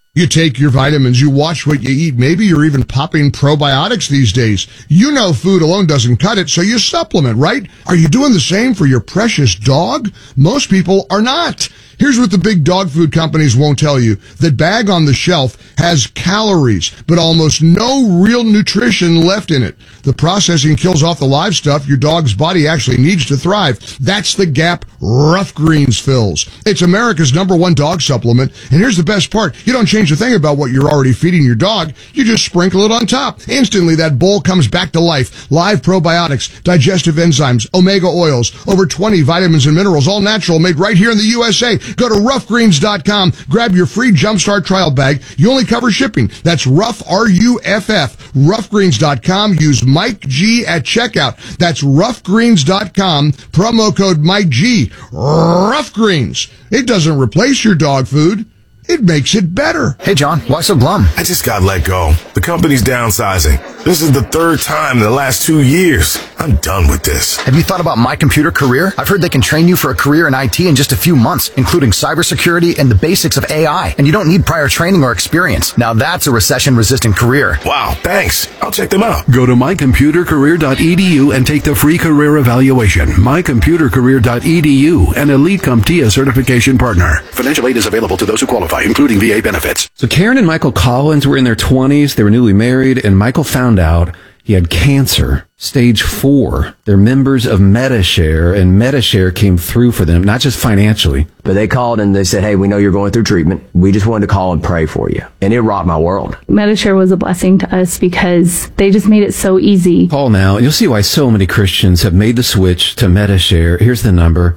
You take your vitamins, you watch what you eat. Maybe you're even popping probiotics these days. You know food alone doesn't cut it, so you supplement, right? Are you doing the same for your precious dog? Most people are not. Here's what the big dog food companies won't tell you. The bag on the shelf has calories, but almost no real nutrition left in it. The processing kills off the live stuff your dog's body actually needs to thrive. That's the gap Rough Greens fills. It's America's #1 dog supplement, and here's the best part. You don't change a thing about what you're already feeding your dog. You just sprinkle it on top. Instantly, that bowl comes back to life. Live probiotics, digestive enzymes, omega oils, over 20 vitamins and minerals, all natural, made right here in the USA. Go to roughgreens.com, grab your free Jumpstart trial bag. You only cover shipping. That's Rough, R-U-F-F. Roughgreens.com. Use Mike G at checkout. That's roughgreens.com. Promo code Mike G. Rough Greens. It doesn't replace your dog food. It makes it better. Hey, John, why so glum? I just got let go. The company's downsizing. This is the 3rd time in the last 2 years. I'm done with this. Have you thought about My Computer Career? I've heard they can train you for a career in IT in just a few months, including cybersecurity and the basics of AI. And you don't need prior training or experience. Now that's a recession-resistant career. Wow, thanks. I'll check them out. Go to mycomputercareer.edu and take the free career evaluation. mycomputercareer.edu, an Elite CompTIA certification partner. Financial aid is available to those who qualify, including VA benefits. So Karen and Michael Collins were in their 20s. They were newly married, and Michael found out he had cancer, stage 4. They're members of Medi-Share, and Medi-Share came through for them, not just financially. But they called and they said, hey, we know you're going through treatment. We just wanted to call and pray for you. And it rocked my world. Medi-Share was a blessing to us because they just made it so easy. Call now, and you'll see why so many Christians have made the switch to Medi-Share. Here's the number,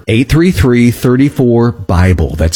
833-34-BIBLE. That's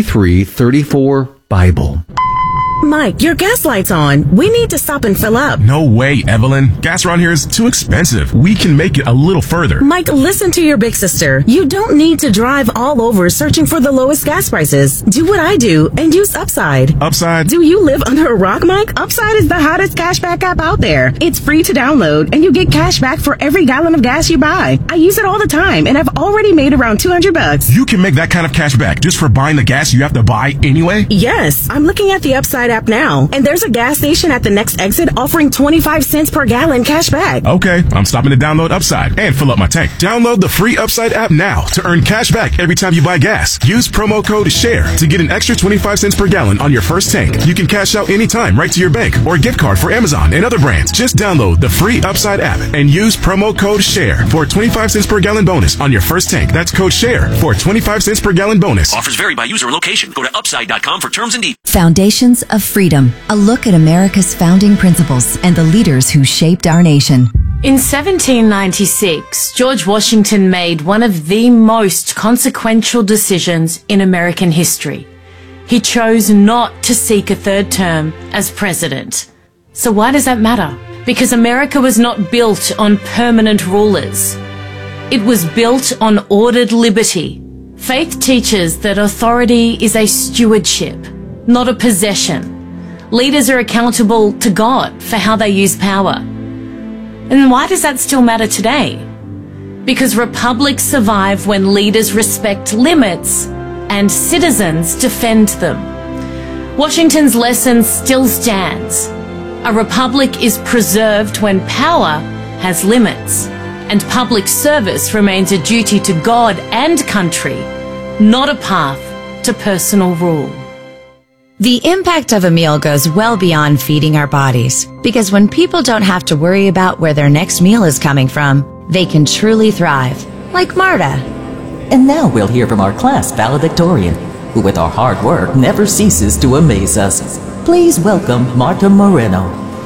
833-34-BIBLE. Mike, your gas light's on. We need to stop and fill up. No way, Evelyn. Gas around here is too expensive. We can make it a little further. Mike, listen to your big sister. You don't need to drive all over searching for the lowest gas prices. Do what I do and use Upside. Upside? Do you live under a rock, Mike? Upside is the hottest cashback app out there. It's free to download, and you get cash back for every gallon of gas you buy. I use it all the time, and I've already made around $200. You can make that kind of cash back just for buying the gas you have to buy anyway? Yes. I'm looking at the Upside app now, and there's a gas station at the next exit offering 25 cents per gallon cash back. Okay, I'm stopping to download Upside and fill up my tank. Download the free Upside app now to earn cash back every time you buy gas. Use promo code SHARE to get an extra 25 cents per gallon on your first tank. You can cash out anytime right to your bank or gift card for Amazon and other brands. Just download the free Upside app and use promo code SHARE for a 25 cents per gallon bonus on your first tank. That's code SHARE for a 25 cents per gallon bonus. Offers vary by user and location. Go to upside.com for terms and details. Foundations of Freedom, a look at America's founding principles and the leaders who shaped our nation. In 1796, George Washington made one of the most consequential decisions in American history. He chose not to seek a third term as president. So why does that matter? Because America was not built on permanent rulers. It was built on ordered liberty. Faith teaches that authority is a stewardship, not a possession. Leaders are accountable to God for how they use power. And why does that still matter today? Because republics survive when leaders respect limits and citizens defend them. Washington's lesson still stands. A republic is preserved when power has limits, and public service remains a duty to God and country, not a path to personal rule. The impact of a meal goes well beyond feeding our bodies, because when people don't have to worry about where their next meal is coming from, they can truly thrive, like Marta. And now we'll hear from our class valedictorian, who with our hard work never ceases to amaze us. Please welcome Marta Moreno.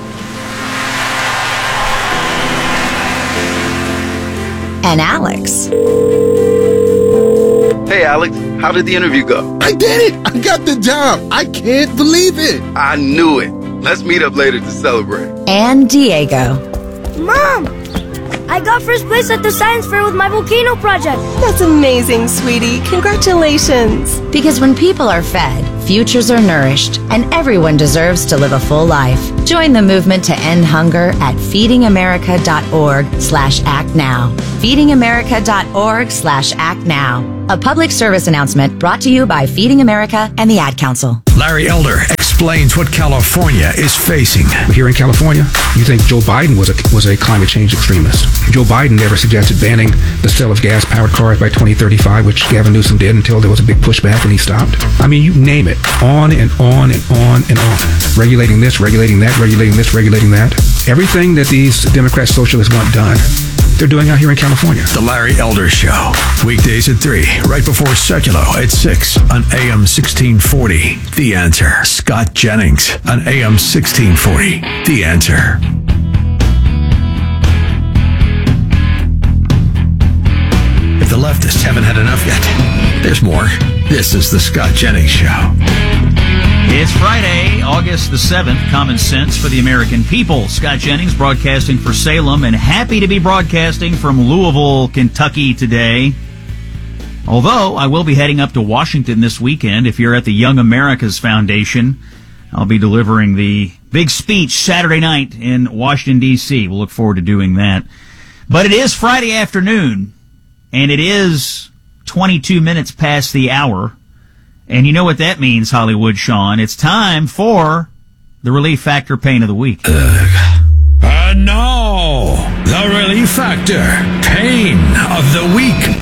And Alex. Hey Alex, how did the interview go? I did it! I got the job! I can't believe it! I knew it! Let's meet up later to celebrate. And Diego. Mom! I got first place at the science fair with my volcano project. That's amazing, sweetie. Congratulations. Because when people are fed, futures are nourished, and everyone deserves to live a full life. Join the movement to end hunger at feedingamerica.org/actnow. feedingamerica.org/actnow. A public service announcement brought to you by Feeding America and the Ad Council. Larry Elder explains what California is facing. Here in California, you think Joe Biden was a climate change extremist. Joe Biden never suggested banning the sale of gas-powered cars by 2035, which Gavin Newsom did until there was a big pushback and he stopped. I mean, you name it. On and on and on and on. Regulating this, regulating that, regulating this, regulating that. Everything that these Democrat socialists want done, they're doing out here in California. The Larry Elder Show. Weekdays at 3, right before Secular at 6 on AM 1640. The Answer. Scott Jennings on AM 1640. The Answer. If the leftists haven't had enough yet, there's more. This is the Scott Jennings Show. It's Friday, August the 7th. Common sense for the American people. Scott Jennings broadcasting for Salem and happy to be broadcasting from Louisville, Kentucky today. Although I will be heading up to Washington this weekend. If you're at the Young America's Foundation, I'll be delivering the big speech Saturday night in Washington, D.C. We'll look forward to doing that. But it is Friday afternoon, and it is 22 minutes past the hour. And you know what that means, Hollywood Sean. It's time for the Relief Factor Pain of the Week. And now, the Relief Factor Pain of the Week.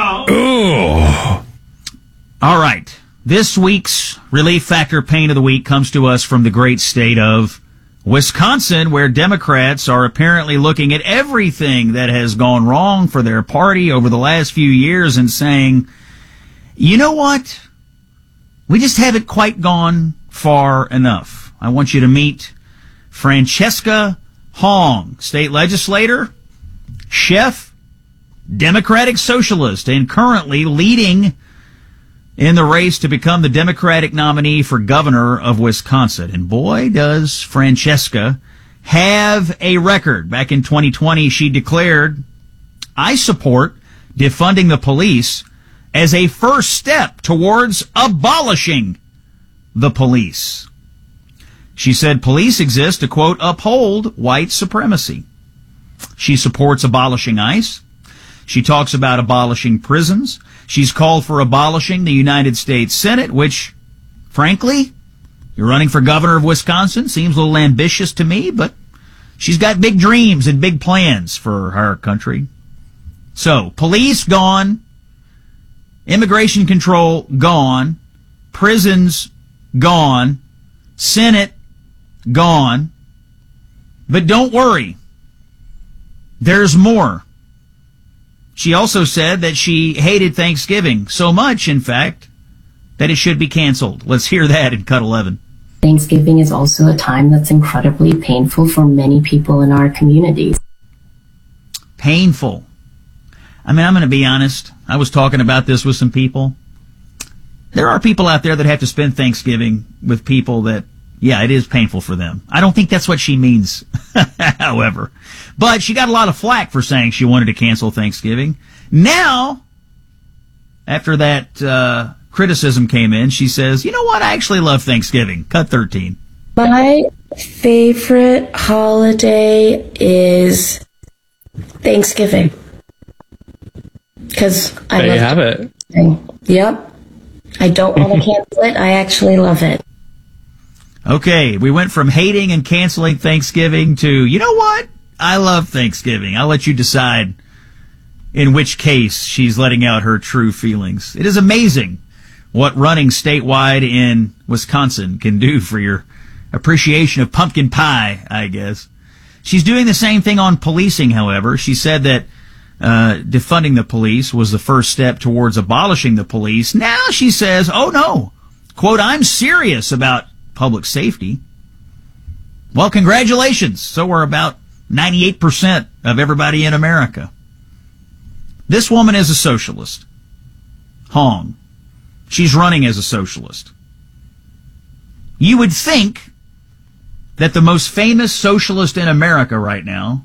Oh. All right. This week's Relief Factor Pain of the Week comes to us from the great state of Wisconsin, where Democrats are apparently looking at everything that has gone wrong for their party over the last few years and saying, you know what? We just haven't quite gone far enough. I want you to meet Francesca Hong, state legislator, chef, Democratic socialist, and currently leading in the race to become the Democratic nominee for governor of Wisconsin. And boy, does Francesca have a record. Back in 2020, she declared, I support defunding the police as a first step towards abolishing the police. She said police exist to, quote, uphold white supremacy. She supports abolishing ICE. She talks about abolishing prisons. She's called for abolishing the United States Senate, which, frankly, you're running for governor of Wisconsin. Seems a little ambitious to me, but she's got big dreams and big plans for our country. So, police gone. Immigration control gone. Prisons gone. Senate gone. But don't worry. There's more. She also said that she hated Thanksgiving so much, in fact, that it should be canceled. Let's hear that in Cut 11. Thanksgiving is also a time that's incredibly painful for many people in our communities. Painful. I mean, I'm going to be honest. I was talking about this with some people. There are people out there that have to spend Thanksgiving with people that, yeah, it is painful for them. I don't think that's what she means, however. But she got a lot of flack for saying she wanted to cancel Thanksgiving. Now, after that criticism came in, she says, you know what? I actually love Thanksgiving. Cut 13. My favorite holiday is Thanksgiving. Because I there you have it. Yep. I don't want to cancel it. I actually love it. Okay, we went from hating and canceling Thanksgiving to, you know what? I love Thanksgiving. I'll let you decide in which case she's letting out her true feelings. It is amazing what running statewide in Wisconsin can do for your appreciation of pumpkin pie, I guess. She's doing the same thing on policing, however. She said that defunding the police was the first step towards abolishing the police. Now she says, oh no, quote, I'm serious about public safety. Well, congratulations. So are about 98% of everybody in America. This woman is a socialist. Hong. She's running as a socialist. You would think that the most famous socialist in America right now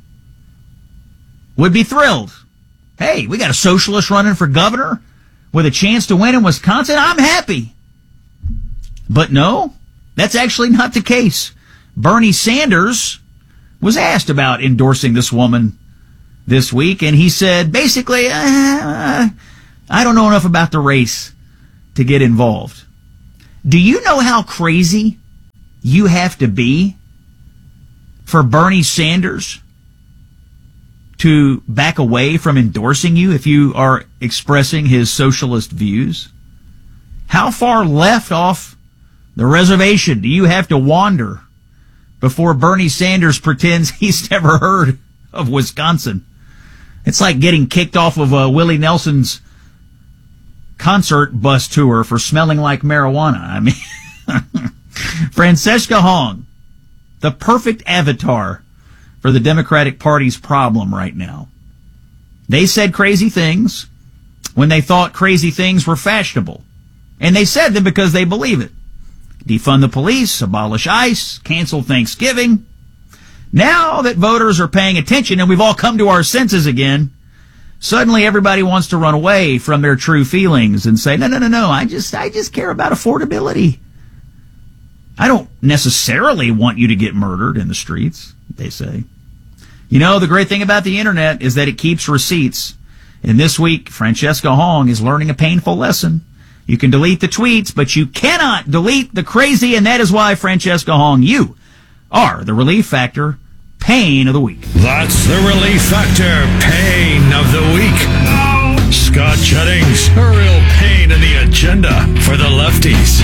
would be thrilled. Hey, we got a socialist running for governor with a chance to win in Wisconsin. I'm happy. But no, that's actually not the case. Bernie Sanders was asked about endorsing this woman this week, and he said, basically, I don't know enough about the race to get involved. Do you know how crazy you have to be for Bernie Sanders to back away from endorsing you if you are expressing his socialist views? How far left off the reservation do you have to wander before Bernie Sanders pretends he's never heard of Wisconsin? It's like getting kicked off of Willie Nelson's concert bus tour for smelling like marijuana. I mean, Francesca Hong, the perfect avatar for the Democratic Party's problem right now. They said crazy things when they thought crazy things were fashionable. And they said them because they believe it. Defund the police, abolish ICE, cancel Thanksgiving. Now that voters are paying attention and we've all come to our senses again, suddenly everybody wants to run away from their true feelings and say, no, I just care about affordability. I don't necessarily want you to get murdered in the streets, they say. You know, the great thing about the internet is that it keeps receipts. And this week, Francesca Hong is learning a painful lesson. You can delete the tweets, but you cannot delete the crazy, and that is why, Francesca Hong, you are the Relief Factor Pain of the Week. That's the Relief Factor Pain of the Week. Scott Jennings, a real pain in the agenda for the lefties.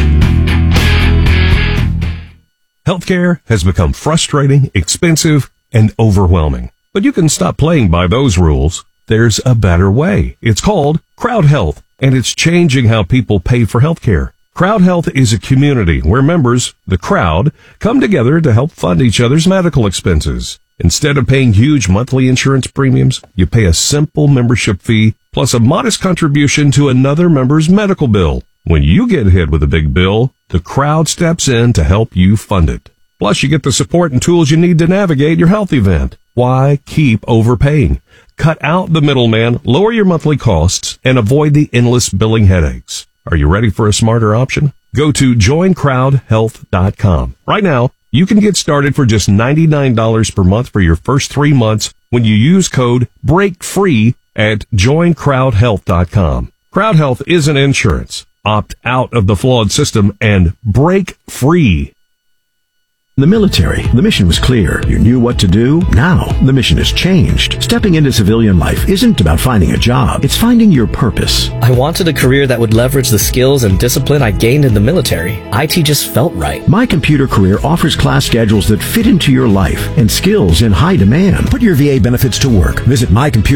Healthcare has become frustrating, expensive, and overwhelming. But you can stop playing by those rules. There's a better way. It's called Crowd Health, and it's changing how people pay for healthcare. Crowd Health is a community where members, the crowd, come together to help fund each other's medical expenses. Instead of paying huge monthly insurance premiums, you pay a simple membership fee plus a modest contribution to another member's medical bill. When you get hit with a big bill, the crowd steps in to help you fund it. Plus, you get the support and tools you need to navigate your health event. Why keep overpaying? Cut out the middleman, lower your monthly costs, and avoid the endless billing headaches. Are you ready for a smarter option? Go to joincrowdhealth.com. Right now, you can get started for just $99 per month for your first 3 months when you use code BREAKFREE at joincrowdhealth.com. Crowd Health isn't insurance. Opt out of the flawed system and break free. In the military, the mission was clear. You knew what to do. Now, the mission has changed. Stepping into civilian life isn't about finding a job. It's finding your purpose. I wanted a career that would leverage the skills and discipline I gained in the military. IT just felt right. My Computer Career offers class schedules that fit into your life and skills in high demand. Put your VA benefits to work. Visit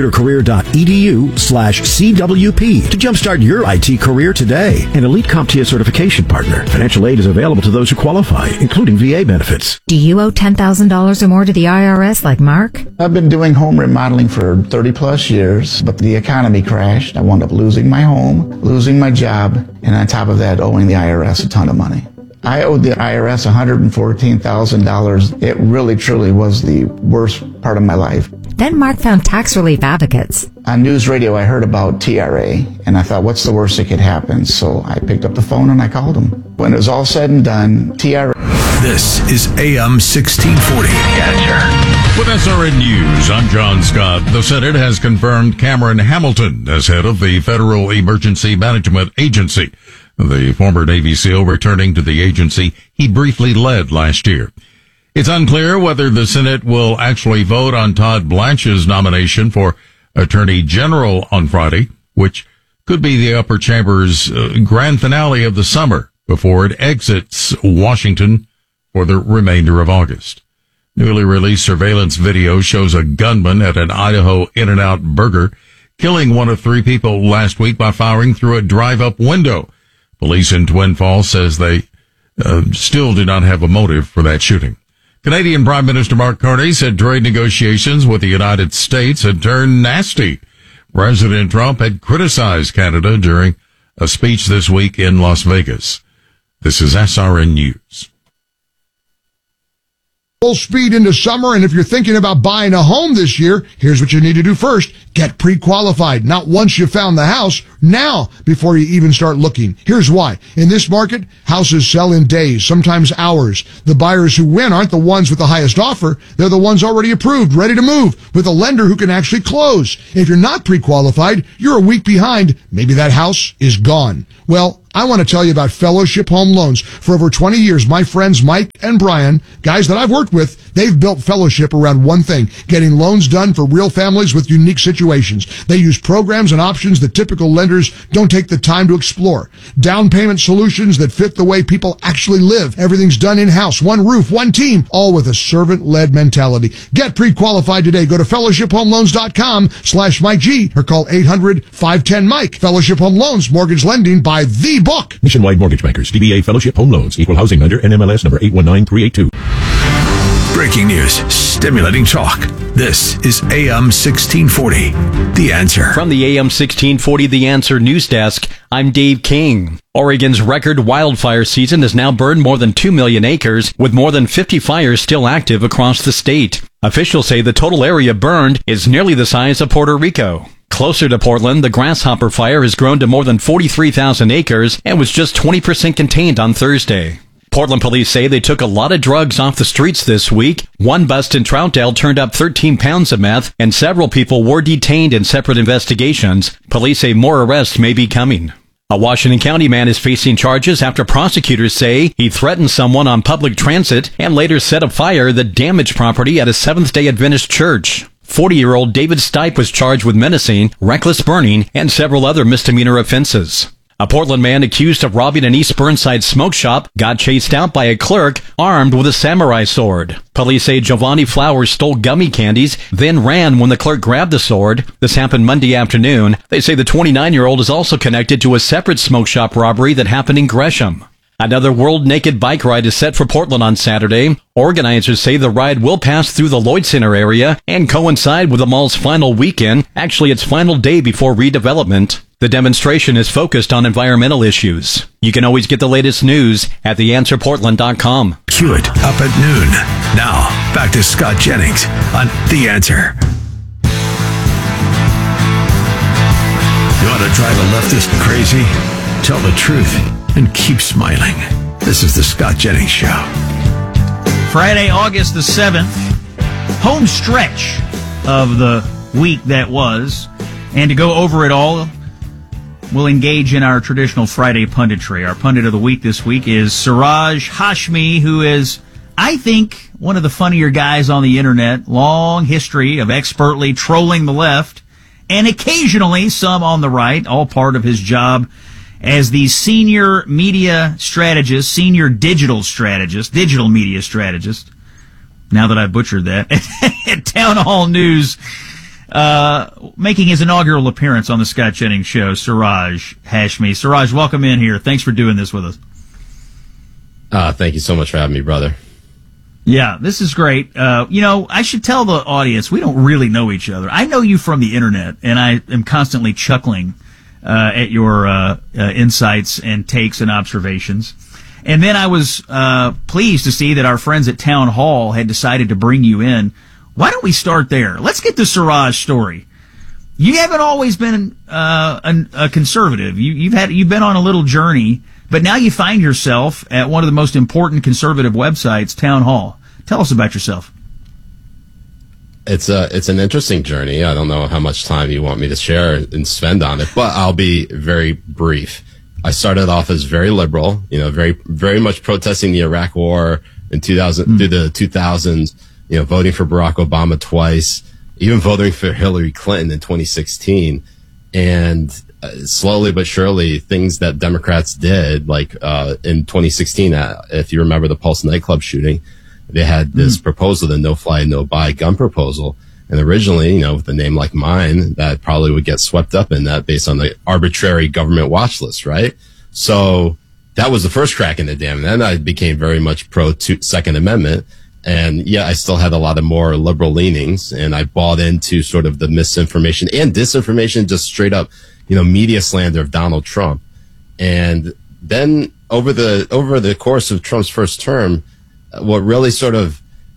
mycomputercareer.edu/CWP to jumpstart your IT career today. An Elite CompTIA certification partner. Financial aid is available to those who qualify, including VA benefits. Do you owe $10,000 or more to the IRS like Mark? I've been doing home remodeling for 30 plus years, but the economy crashed. I wound up losing my home, losing my job, and on top of that, owing the IRS a ton of money. I owed the IRS $114,000. It really, truly was the worst part of my life. Then Mark found tax relief advocates. On news radio, I heard about TRA, and I thought, what's the worst that could happen? So I picked up the phone and I called them. When it was all said and done, TRA... This is AM 1640. With SRN News, I'm John Scott. The Senate has confirmed Cameron Hamilton as head of the Federal Emergency Management Agency, the former Navy SEAL returning to the agency he briefly led last year. It's unclear whether the Senate will actually vote on Todd Blanche's nomination for Attorney General on Friday, which could be the upper chamber's grand finale of the summer before it exits Washington for the remainder of August. Newly released surveillance video shows a gunman at an Idaho In-N-Out Burger killing one of 3 people last week by firing through a drive-up window. Police in Twin Falls says they still do not have a motive for that shooting. Canadian Prime Minister Mark Carney said trade negotiations with the United States had turned nasty. President Trump had criticized Canada during a speech this week in Las Vegas. This is SRN News. Full speed into summer, and if you're thinking about buying a home this year, here's what you need to do first. Get pre-qualified. Not once you found the house, now before you even start looking. Here's why. In this market, houses sell in days, sometimes hours. The buyers who win aren't the ones with the highest offer. They're the ones already approved, ready to move, with a lender who can actually close. If you're not pre-qualified, you're a week behind. Maybe that house is gone. Well, I want to tell you about Fellowship Home Loans. For over 20 years, my friends Mike and Brian, guys that I've worked with, they've built Fellowship around one thing, getting loans done for real families with unique situations. They use programs and options that typical lenders don't take the time to explore. Down payment solutions that fit the way people actually live. Everything's done in-house, one roof, one team, all with a servant-led mentality. Get pre-qualified today. Go to fellowshiphomeloans.com/Mike G or call 800-510-MIKE. Fellowship Home Loans, mortgage lending by the book. Nationwide Mortgage Bankers, DBA Fellowship Home Loans, Equal Housing Lender, NMLS number 819382. Breaking news, stimulating talk. This is AM 1640, The Answer. From the AM 1640 The Answer news desk, I'm Dave King. Oregon's record wildfire season has now burned more than 2 million acres, with more than 50 fires still active across the state. Officials say the total area burned is nearly the size of Puerto Rico. Closer to Portland, the Grasshopper Fire has grown to more than 43,000 acres and was just 20% contained on Thursday. Portland police say they took a lot of drugs off the streets this week. One bust in Troutdale turned up 13 pounds of meth, and several people were detained in separate investigations. Police say more arrests may be coming. A Washington County man is facing charges after prosecutors say he threatened someone on public transit and later set afire that damaged property at a Seventh-day Adventist church. 40-year-old David Stipe was charged with menacing, reckless burning, and several other misdemeanor offenses. A Portland man accused of robbing an East Burnside smoke shop got chased out by a clerk armed with a samurai sword. Police say Giovanni Flowers stole gummy candies, then ran when the clerk grabbed the sword. This happened Monday afternoon. They say the 29-year-old is also connected to a separate smoke shop robbery that happened in Gresham. Another World Naked Bike Ride is set for Portland on Saturday. Organizers say the ride will pass through the Lloyd Center area and coincide with the mall's final weekend, actually its final day before redevelopment. The demonstration is focused on environmental issues. You can always get the latest news at theanswerportland.com. Hewitt up at noon. Now, back to Scott Jennings on The Answer. You want to drive a leftist crazy? Tell the truth and keep smiling. This is the Scott Jennings Show. Friday, August the 7th, home stretch of the week that was. And to go over it all, we'll engage in our traditional Friday punditry. Our pundit of the week this week is Siraj Hashmi, who is, I think, one of the funnier guys on the internet. Long history of expertly trolling the left, and occasionally some on the right, all part of his job as the senior media strategist, senior digital media strategist, now that I butchered that, at Town Hall News, making his inaugural appearance on the Scott Jennings Show, Siraj Hashmi. Siraj, welcome in here. Thanks for doing this with us. Thank you so much for having me, brother. Yeah, this is great. I should tell the audience, we don't really know each other. I know you from the internet, and I am constantly chuckling at your insights and takes and observations. And then I was pleased to see that our friends at Town Hall had decided to bring you in. Why don't we start there? Let's get the Siraj story. You haven't always been a conservative. You've been on a little journey, but now you find yourself at one of the most important conservative websites, Town Hall. Tell us about yourself. It's an interesting journey. I don't know how much time you want me to share and spend on it, but I'll be very brief. I started off as very liberal, very, very much protesting the Iraq War in 2000 through the 2000s, voting for Barack Obama twice, even voting for Hillary Clinton in 2016. And slowly but surely, things that Democrats did, like in 2016, if you remember the Pulse nightclub shooting, they had this proposal, the no-fly, no-buy gun proposal. And originally, with a name like mine, that probably would get swept up in that based on the arbitrary government watch list, right? So that was the first crack in the dam. And then I became very much pro-Second Amendment. And yeah, I still had a lot of more liberal leanings, and I bought into sort of the misinformation and disinformation, just straight up, media slander of Donald Trump. And then over the course of Trump's first term, what really sort of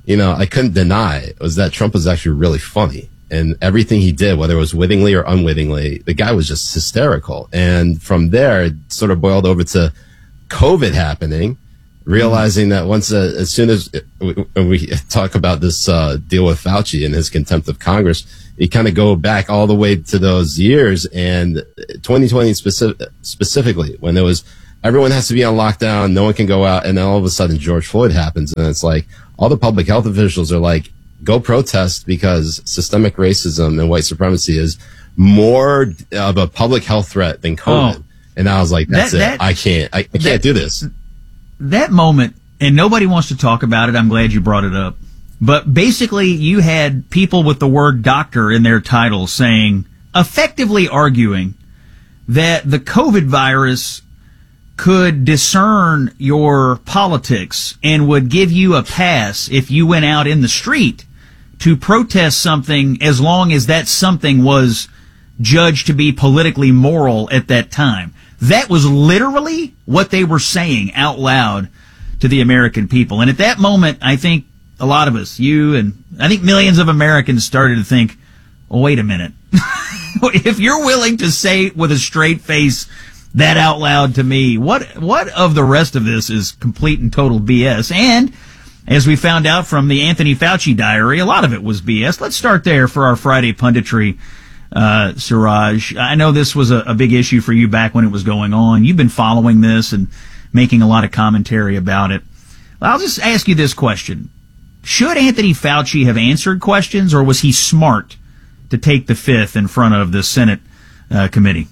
I couldn't deny was that Trump was actually really funny. And everything he did, whether it was wittingly or unwittingly, the guy was just hysterical. And from there, it sort of boiled over to COVID happening, realizing that as soon as we talk about this deal with Fauci and his contempt of Congress, you kind of go back all the way to those years, and 2020 specifically, when there was everyone has to be on lockdown, no one can go out, and then all of a sudden George Floyd happens, and it's like all the public health officials are like, go protest because systemic racism and white supremacy is more of a public health threat than COVID. Oh, and I was like, that's it. I can't do this. That moment, and nobody wants to talk about it. I'm glad you brought it up. But basically, you had people with the word doctor in their title saying, effectively arguing that the COVID virus could discern your politics and would give you a pass if you went out in the street to protest something as long as that something was judged to be politically moral at that time. That was literally what they were saying out loud to the American people. And at that moment, I think a lot of us, you and I think millions of Americans started to think, well, wait a minute. If you're willing to say with a straight face that out loud to me, what of the rest of this is complete and total BS? And as we found out from the Anthony Fauci diary, a lot of it was BS. Let's start there for our Friday punditry, Siraj. I know this was a big issue for you back when it was going on. You've been following this and making a lot of commentary about it. I'll just ask you this question. Should Anthony Fauci have answered questions, or was he smart to take the fifth in front of the Senate committee?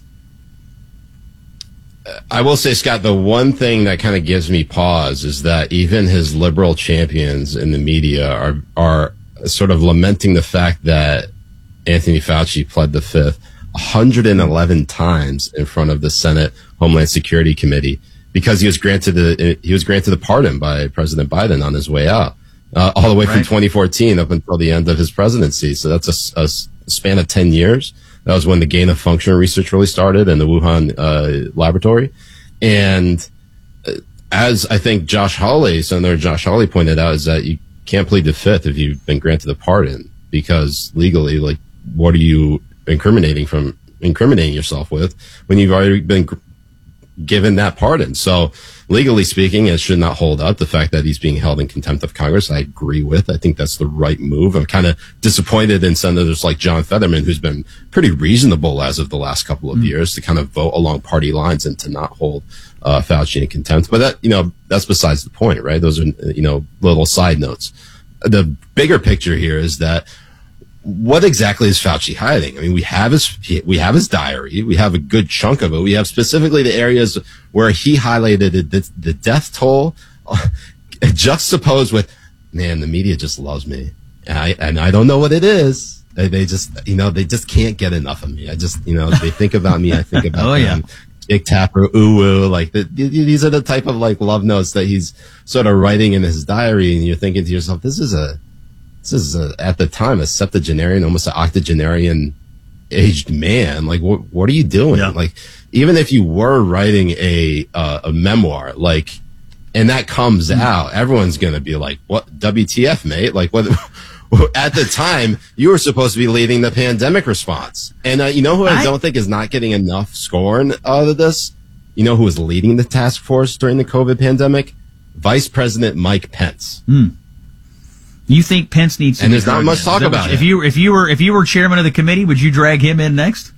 I will say, Scott, the one thing that kind of gives me pause is that even his liberal champions in the media are sort of lamenting the fact that Anthony Fauci pled the fifth 111 times in front of the Senate Homeland Security Committee because he was granted the pardon by President Biden on his way out, all the way from 2014 up until the end of his presidency. So that's a span of 10 years. That was when the gain of function research really started in the Wuhan laboratory. And as I think Senator Josh Hawley pointed out, is that you can't plead the fifth if you've been granted a pardon, because legally, like, what are you incriminating yourself with when you've already been given that pardon? So legally speaking, it should not hold up. The fact that he's being held in contempt of Congress, I agree with. I think that's the right move. I'm kind of disappointed in senators like John Fetterman, who's been pretty reasonable as of the last couple of years, to kind of vote along party lines and to not hold Fauci in contempt. But that, that's besides the point, right? Those are, little side notes. The bigger picture here is that what exactly is Fauci hiding? I mean, we have his diary. We have a good chunk of it. We have specifically the areas where he highlighted the death toll, juxtaposed with, man, the media just loves me. And I don't know what it is. They just can't get enough of me. I just, they think about me. I think about them. Dick Tapper, ooh, like these are the type of like love notes that he's sort of writing in his diary. And you're thinking to yourself, this is at the time a septuagenarian, almost an octogenarian aged man. Like, what are you doing? Yeah. Like, even if you were writing a memoir, like, and that comes out, everyone's going to be like, what, WTF, mate? Like, what? At the time, you were supposed to be leading the pandemic response. And who I don't think is not getting enough scorn out of this? You know who was leading the task force during the COVID pandemic? Vice President Mike Pence. You think Pence needs to? And there's not much talk about it. If you were chairman of the committee, would you drag him in next?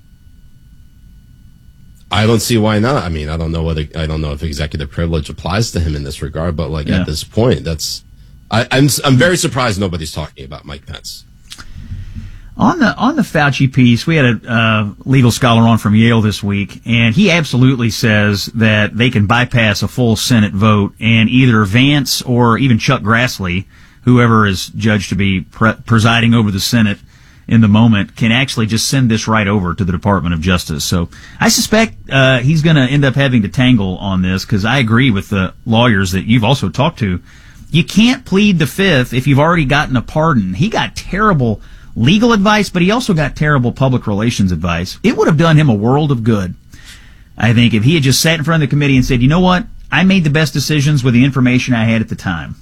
I don't see why not. I mean, I don't know if executive privilege applies to him in this regard, but at this point, I'm very surprised nobody's talking about Mike Pence. On the Fauci piece, we had a legal scholar on from Yale this week, and he absolutely says that they can bypass a full Senate vote, and either Vance or even Chuck Grassley, whoever is judged to be presiding over the Senate in the moment, can actually just send this right over to the Department of Justice. So I suspect he's going to end up having to tangle on this, because I agree with the lawyers that you've also talked to. You can't plead the fifth if you've already gotten a pardon. He got terrible legal advice, but he also got terrible public relations advice. It would have done him a world of good, I think, if he had just sat in front of the committee and said, you know what, I made the best decisions with the information I had at the time.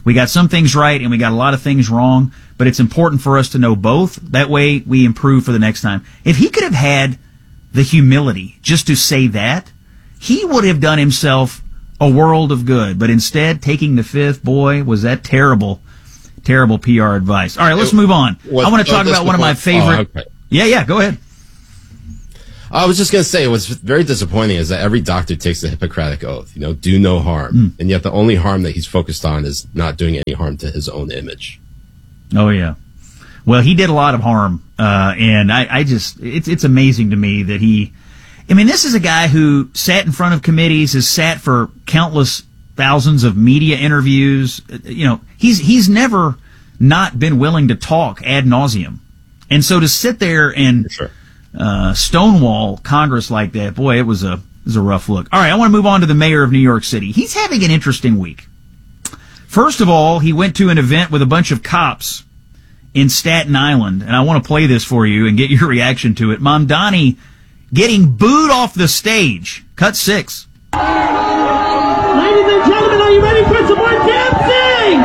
We got some things right and we got a lot of things wrong, but it's important for us to know both. That way we improve for the next time. If he could have had the humility just to say that, he would have done himself a world of good. But instead, taking the fifth, boy, was that terrible PR advice. All right, let's move on. I want to talk about one of my favorite. Oh, okay. Yeah, go ahead. I was just going to say, what's very disappointing is that every doctor takes the Hippocratic Oath, do no harm. And yet the only harm that he's focused on is not doing any harm to his own image. Oh, yeah. Well, he did a lot of harm. And it's amazing to me that this is a guy who sat in front of committees, has sat for countless thousands of media interviews. He's never not been willing to talk ad nauseum. And so to sit there and stonewall Congress like that, boy, it was a rough look. All right, I want to move on to the mayor of New York City. He's having an interesting week. First of all, he went to an event with a bunch of cops in Staten Island, and I want to play this for you and get your reaction to it. Mamdani getting booed off the stage. Cut 6. Ladies and gentlemen, are you ready for some more dancing?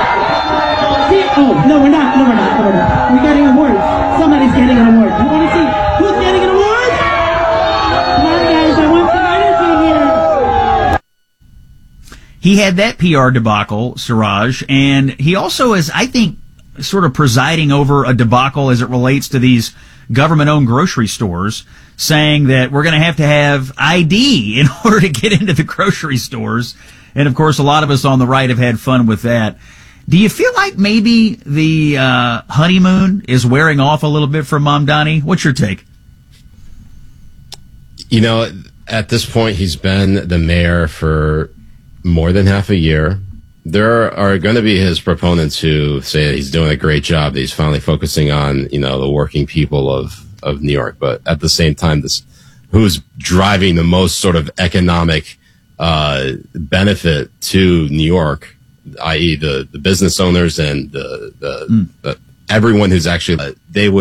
No, we're not. We're getting awards. Somebody's getting an award. You want to see who's getting an award? Come on, guys. I want some energy here. He had that PR debacle, Siraj, and he also is, I think, sort of presiding over a debacle as it relates to these government-owned grocery stores, saying that we're going to have ID in order to get into the grocery stores. And, of course, a lot of us on the right have had fun with that. Do you feel like maybe the honeymoon is wearing off a little bit for Mamdani? What's your take? At this point, he's been the mayor for more than half a year. There are going to be his proponents who say that he's doing a great job, that he's finally focusing on, the working people of New York. But at the same time, who's driving the most sort of economic benefit to New York, i.e. the business owners and the everyone who's actually,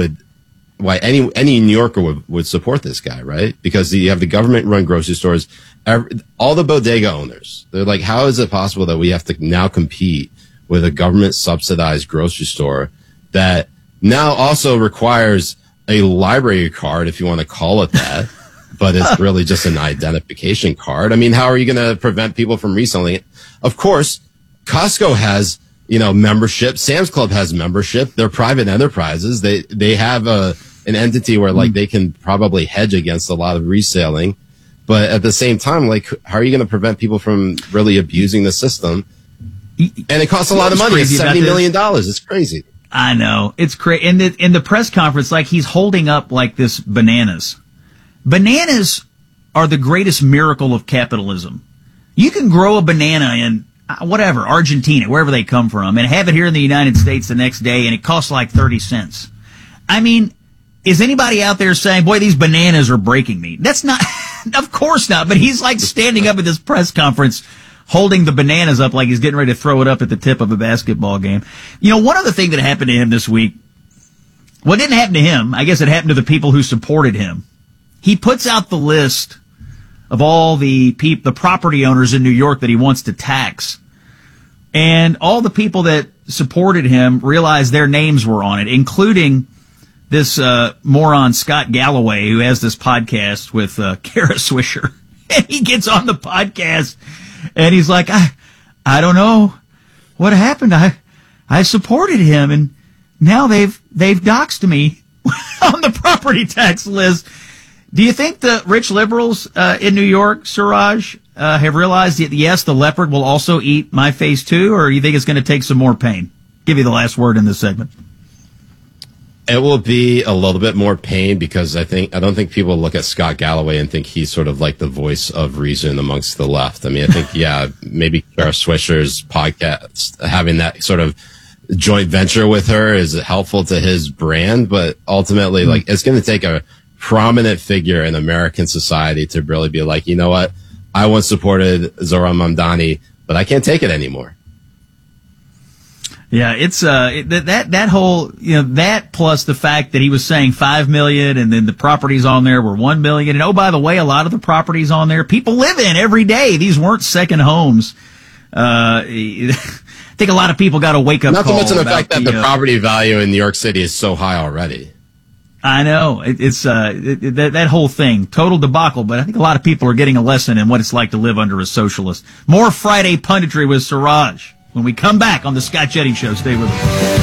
any New Yorker would support this guy, right? Because you have the government run grocery stores, all the bodega owners. They're like, how is it possible that we have to now compete with a government subsidized grocery store that now also requires a library card, if you want to call it that, but it's really just an identification card? I mean, how are you going to prevent people from reselling it? Of course, Costco has, membership. Sam's Club has membership. They're private enterprises. They have an entity where they can probably hedge against a lot of reselling. But at the same time, how are you going to prevent people from really abusing the system? And it costs a lot of money. It's $70 million. It's crazy. I know. It's crazy. In the press conference, he's holding up this bananas. Bananas are the greatest miracle of capitalism. You can grow a banana in Argentina, wherever they come from, and have it here in the United States the next day, and it costs 30 cents. I mean, is anybody out there saying, boy, these bananas are breaking me? That's not, of course not, but he's standing up at this press conference holding the bananas up like he's getting ready to throw it up at the tip of a basketball game. One other thing that happened to him this week, well, it didn't happen to him. I guess it happened to the people who supported him. He puts out the list of all the property owners in New York that he wants to tax. And all the people that supported him realized their names were on it, including this moron Scott Galloway, who has this podcast with Kara Swisher. And he gets on the podcast and he's like, I don't know what happened. I supported him and now they've doxed me on the property tax list. Do you think the rich liberals in New York, Siraj, have realized that, yes, the leopard will also eat my face too, or you think it's going to take some more pain? Give you the last word in this segment. It will be a little bit more pain because I don't think people look at Scott Galloway and think he's sort of like the voice of reason amongst the left. I mean, I think, maybe Kara Swisher's podcast, having that sort of joint venture with her is helpful to his brand, but ultimately, it's going to take a prominent figure in American society to really be like, you know what? I once supported Zohran Mamdani, but I can't take it anymore. Yeah, it's that whole, that plus the fact that he was saying 5 million and then the properties on there were 1 million. And oh, by the way, a lot of the properties on there people live in every day. These weren't second homes. I think a lot of people got a wake up Not to call. mention the fact that the the property value in New York City is so high already. I know that whole thing, total debacle. But I think a lot of people are getting a lesson in what it's like to live under a socialist. More Friday punditry with Siraj when we come back on the Scott Jennings Show. Stay with us.